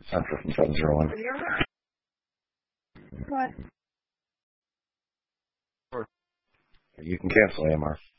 Center from 701. What? You can cancel AMR.